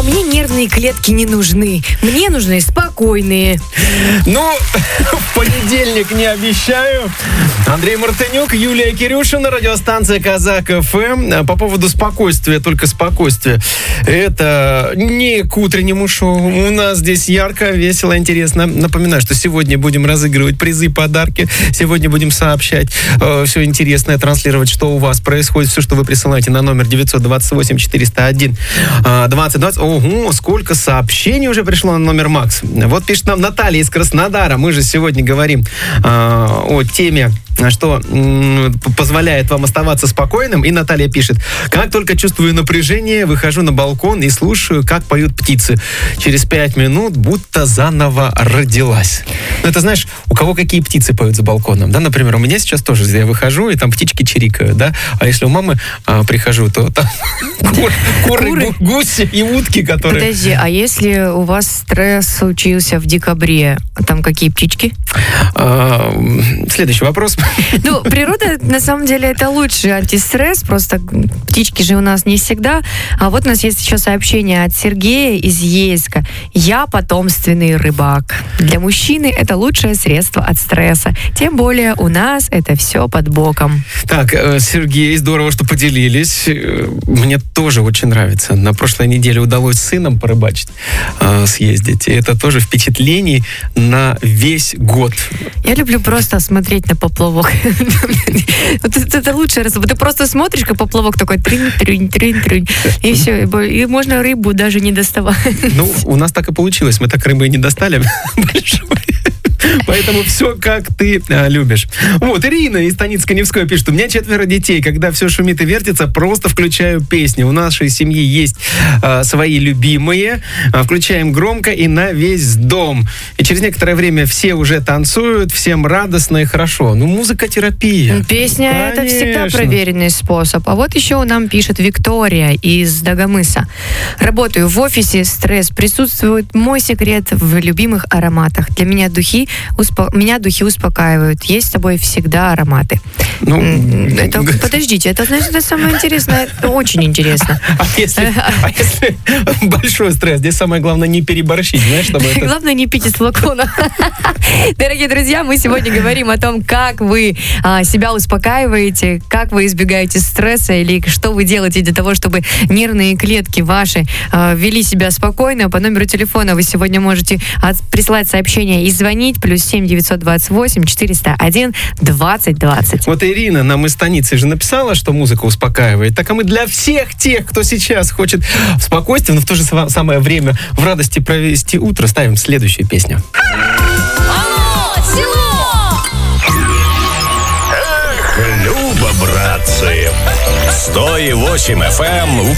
мне нервные клетки не нужны. Мне нужны спокойные. Ну, в понедельник не обещаю. Андрей Мартынюк, Юлия Кирюшина, радиостанция Казак ФМ. По поводу спокойствия, только спокойствие. Это не к утреннему шоу. У нас здесь ярко, весело, интересно. Напоминаю, что сегодня будем разыгрывать призы, подарки. Сегодня будем сообщать все интересное, транслировать, что у вас происходит, все, что вы присылаете на номер 928-401-2020. Ого, сколько сообщений уже пришло на номер Макс. Вот пишет нам Наталья из Краснодара. Мы же сегодня говорим о теме, что позволяет вам оставаться спокойным. И Наталья пишет: как только чувствую напряжение, выхожу на балкон и слушаю, как поют птицы. Через 5 минут будто заново родилась. Ну, это знаешь, у кого какие птицы поют за балконом, да? Например, у меня сейчас тоже, я выхожу, и там птички чирикают, да? А если у мамы прихожу, то там куры, гуси и утки, которые... Подожди, а если у вас стресс случился в декабре, там какие птички? Следующий вопрос. Ну, природа, на самом деле, это лучший антистресс, просто птички же у нас не всегда. А вот у нас есть еще сообщение от Сергея из Ейска. Я потомственный рыбак. Для мужчины это лучшее средство от стресса. Тем более у нас это все под боком. Так, Сергей, здорово, что поделились. Мне тоже очень нравится. На прошлой неделе удалось с сыном порыбачить, съездить. И это тоже впечатление на весь год. Я люблю просто смотреть на поплавок. Вот это лучшее раз. Ты просто смотришь, как поплавок такой трынь-трынь-трынь-трынь. И все. И можно рыбу даже не доставать. Ну, у нас так и получилось. Мы так рыбы и не достали большой. Поэтому все, как ты любишь. Вот, Ирина из Станицы-Каневской пишет: у меня 4 детей. Когда все шумит и вертится, просто включаю песни. У нашей семьи есть свои любимые. Включаем громко и на весь дом. И через некоторое время все уже танцуют, всем радостно и хорошо. Ну, музыкотерапия. Песня — это всегда проверенный способ. А вот еще нам пишет Виктория из Дагомыса. Работаю в офисе, стресс присутствует. Мой секрет в любимых ароматах. Для меня духи успокаивают. Есть с собой всегда ароматы. Подождите, это, значит, это самое интересное. Это очень интересно. А если большой стресс? Здесь самое главное не переборщить, знаешь, чтобы это... Главное не пить из флакона. Дорогие друзья, мы сегодня говорим о том, как вы себя успокаиваете, как вы избегаете стресса или что вы делаете для того, чтобы нервные клетки ваши вели себя спокойно. По номеру телефона вы сегодня можете присылать сообщение и звонить. +7 928 401 2020. Вот Ирина нам из Станицы же написала, что музыка успокаивает. Так, а мы для всех тех, кто сейчас хочет в спокойствии, но в то же самое время в радости провести утро, ставим следующую песню. Алло, село! Эх, Люба, братцы! 100,8 FM